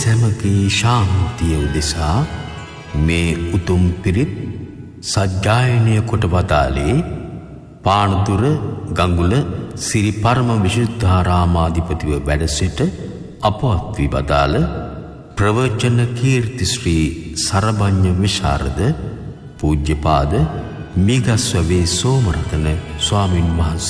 සැමගේ ශාන්තිය උදෙසා මේ උතුම් පිරිත් සජ්ජායනය කොට වදාළේ පානදුර ගඟුල සිරි පරම විශුද්ධාරාමාධිපතිව වැඩ සිට අපවත් වී වදාළ ප්‍රවචන කීර්ති ශ්‍රී සරභඤ්ඤ විශාරද පූජ්‍යපාද මිගස්වවේ සෝමරතන ස්වාමින් වහන්සේ